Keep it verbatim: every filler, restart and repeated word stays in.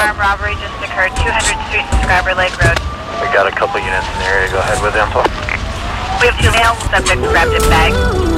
armed robbery just occurred, two hundredth Street, Subscriber Lake Road. We got a couple units in the area. Go ahead with info. We have two male subjects grabbed in bag.